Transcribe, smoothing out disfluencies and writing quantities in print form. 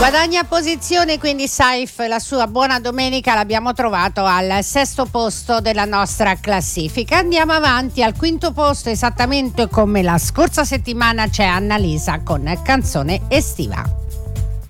Guadagna posizione, quindi Saif, la sua buona domenica l'abbiamo trovato al 6° posto della nostra classifica. Andiamo avanti al 5° posto, esattamente come la scorsa settimana c'è Annalisa con Canzone estiva.